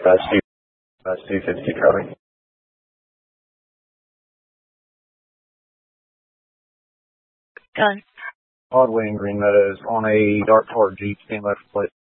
252 copy. Gun. Broadway in Green Meadows on a dark colored Jeep, stand left plate.